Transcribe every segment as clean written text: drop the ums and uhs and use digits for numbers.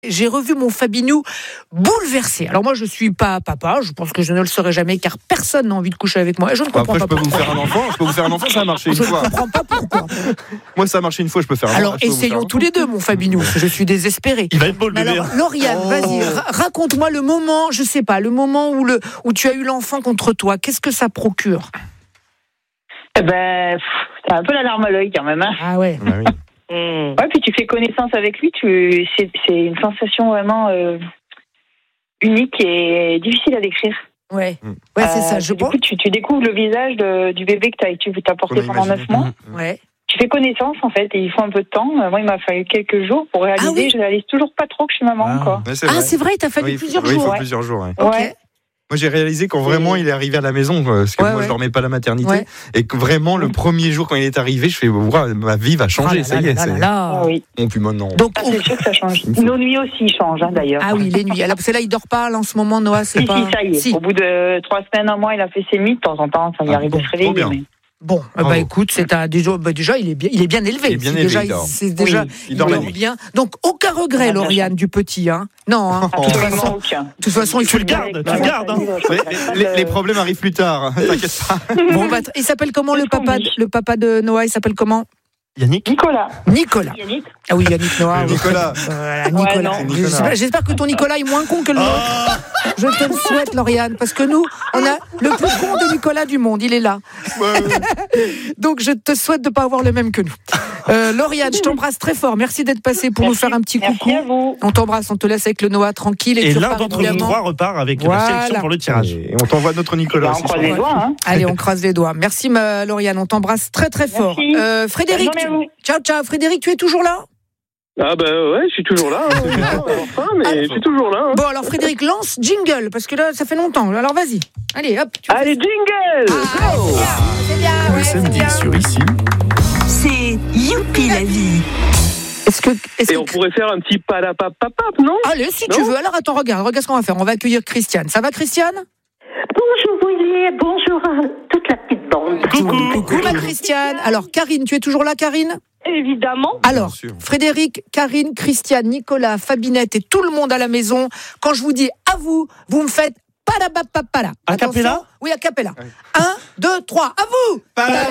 J'ai revu mon Fabinou bouleversé. Alors moi, je suis pas papa, je pense que je ne le serai jamais, car personne n'a envie de coucher avec moi. Et je ne comprends Après, pas je peux pourquoi. vous faire un enfant, ça a marché une Je fois. ne comprends pas pourquoi. Moi, ça a marché une fois, je peux faire un Alors enfant. essayons tous les deux, mon Fabinou, parce que je suis désespérée. Il va être beau le Mais bébé. alors, Lauriane, vas-y, raconte-moi le moment, je sais pas, le moment où tu as eu l'enfant contre toi. Qu'est-ce que ça procure? Eh ben, c'est un peu la larme à l'œil quand même. Hein. Ah ouais. Ah oui. Ouais, puis tu fais connaissance avec lui, c'est une sensation vraiment unique et difficile à décrire. Ouais, ouais, c'est ça. Je Du coup, tu découvres le visage du bébé que tu as porté pendant 9 mois. Ouais. Tu fais connaissance en fait, et il faut un peu de temps. Moi, il m'a fallu quelques jours pour réaliser. Ah oui. Je réalise toujours pas trop que je suis maman encore. Ouais, Ah, c'est vrai, il t'a fallu Oui, plusieurs oui, il jours. faut ouais. plusieurs jours. Ouais. Ok. Ouais. Moi, j'ai réalisé quand vraiment il est arrivé à la maison, parce que Ouais, moi, ouais. je dormais pas à la maternité, Ouais. et que vraiment, le premier jour, quand il est arrivé, je fais, ouah, ma vie va changer, Ah là ça y là est. là là C'est... là. Ah oui. Bon, puis maintenant. Donc, Ah, c'est sûr que ça change. Nos nuits aussi changent d'ailleurs. ah oui, les nuits. Alors, parce que là, il dort pas, là, en ce moment, Noah, c'est Si, pas. ça y est. Si. Au bout de 3 semaines, un mois, il a fait ses nuits. De temps en temps, ça lui arrive de se réveiller. bien. Mais... Bon, Bravo. écoute, c'est déjà, il est bien élevé. Il est bien C'est élevé, déjà, il dort. c'est déjà, Oui, il dort la nuit. bien. Donc, aucun regret, Ah, Lauriane, du petit, hein. Non, hein. Absolument aucun. De toute façon, il faut Tu le gardes, tu le gardes. Hein. Les problèmes arrivent plus tard, hein, t'inquiète pas. Bon, il s'appelle comment le papa de Noah? Il s'appelle comment? Yannick. Nicolas. Nicolas. Yannick. Ah oui, Yannick Noah. oui. Nicolas. Voilà, Ouais, Nicolas. non. C'est Nicolas. J'espère que ton Nicolas est moins con que le nôtre. Je te le souhaite, Lauriane, parce que nous, on a le plus con de Nicolas du monde. Il est là. Donc, je te souhaite de ne pas avoir le même que nous. Lauriane, je t'embrasse très fort. Merci d'être passée pour nous faire un petit coucou. Merci à vous. On t'embrasse, on te laisse avec le Noah tranquille. Et tu l'un repars d'entre vous évidemment. trois repart avec Voilà. la sélection pour le tirage. Et on t'envoie notre Nicolas On aussi. croise les doigts. Hein. Allez, on croise les doigts. Merci, Lauriane. On t'embrasse très, très fort. Merci. Frédéric, Bonne journée à vous. ciao. Frédéric, tu es toujours là? Ah ben ouais, je suis toujours là. Enfin, mais je suis toujours là. Hein. Bon, alors Frédéric, lance jingle, parce que là, ça fait longtemps. Alors, vas-y. Allez, hop. Allez, jingle. C'est bien, Le ouais, c'est samedi bien. sur Ici, C'est Youpi la vie. Est-ce Et on que... pourrait faire un petit palapapapap, non? Allez, si Non tu veux. Alors, attends, regarde ce qu'on va faire. On va accueillir Christiane. Ça va, Christiane? Bonjour Willy, bonjour à toute la petite bande. Coucou, ma Christiane. Alors, Karine, tu es toujours là, Karine? Évidemment. Alors, Bien sûr. Frédéric, Karine, Christiane, Nicolas, Fabinette et tout le monde à la maison, quand je vous dis à vous, vous me faites palabapapala. A cappella? Attention. Oui, a cappella. 1, 2, 3, à vous.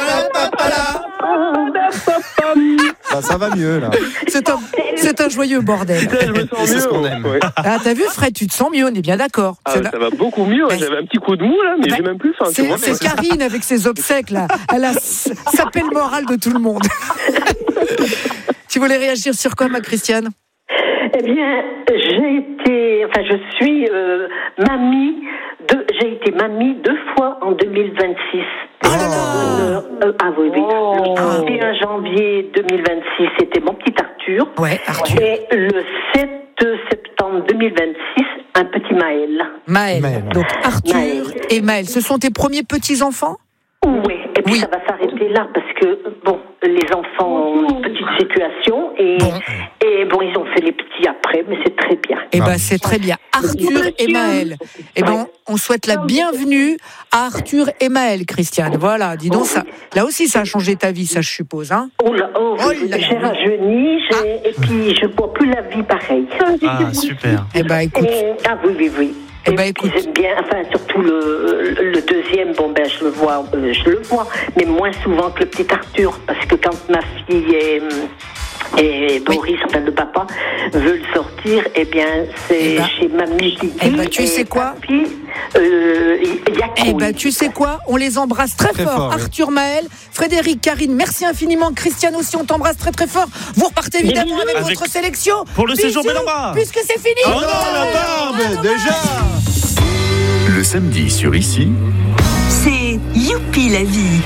Bah, ça va mieux, là. C'est un joyeux bordel. Putain, je me sens C'est mieux. ce qu'on aime. Ouais. Ah, t'as vu, Fred, tu te sens mieux, on est bien d'accord. Ah, C'est ça va beaucoup mieux. Ben, J'avais un petit coup de mou là, mais ben, j'ai même plus faim. tu vois. c'est Karine avec ses obsèques, là. Elle a sapé le moral de tout le monde. Tu voulais réagir sur quoi, ma Christiane? Eh bien, je suis mamie. J'ai été mamie 2 fois en 2026. Oh là là. Ah oui. Oh. Le 31 janvier 2026, c'était mon petit Arthur. Ouais, Arthur. Et le 7 septembre 2026, un petit Maël. Maël. Donc, Arthur Maël. et Maël, ce sont tes premiers petits-enfants? Oui, et puis Oui. ça va s'arrêter là parce que, les enfants ont une petite situation et ils ont fait les petits après, mais c'est très bien. Eh ben, c'est très bien. Arthur et Maël. Eh ben, on souhaite la bienvenue à Arthur et Maël, Christiane. Voilà, dis donc, ça, là aussi, ça a changé ta vie, ça, je suppose, hein? Oh là, là là. j'ai rajeuni, et puis je bois plus la vie pareille. Ah, super. Eh ben, écoute. Oui. Eh ben, Et puis, écoute. j'aime bien, surtout le deuxième, je le vois, mais moins souvent que le petit Arthur, parce que quand ma fille et Boris, enfin le papa, veulent sortir, eh bien, c'est Eh ben, chez mamie Kiki. eh ben, tu sais quoi Puis, Eh ben, tu sais quoi? On les embrasse très, Très fort. fort, oui. Arthur, Maël, Frédéric, Karine, merci infiniment. Christiane aussi, on t'embrasse très très fort. Vous repartez évidemment avec Avec- votre sélection. Pour le séjour Bisous, Bellemare. puisque c'est fini. Oh non, la barbe, déjà. le samedi sur Ici, C'est Youpi la vie.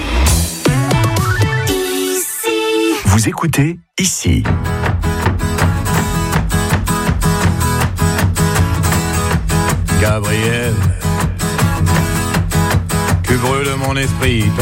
vous écoutez Ici. Gabriel, que brûle mon esprit.